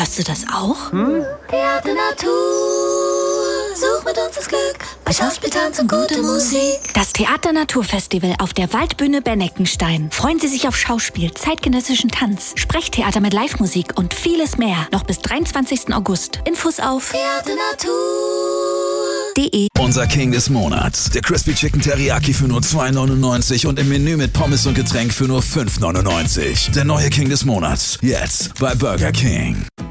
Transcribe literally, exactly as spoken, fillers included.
Hörst du das auch? Hm? Theater Natur, such mit uns das Glück, bei Schauspiel, Tanz und gute Musik. Das Theater Natur Festival auf der Waldbühne Benneckenstein. Freuen Sie sich auf Schauspiel, zeitgenössischen Tanz, Sprechtheater mit Live-Musik und vieles mehr. Noch bis dreiundzwanzigsten August. Infos auf theaternatur punkt de. Unser King des Monats. Der Crispy Chicken Teriyaki für nur zwei neunundneunzig und im Menü mit Pommes und Getränk für nur fünf neunundneunzig. Der neue King des Monats. Jetzt bei Burger King.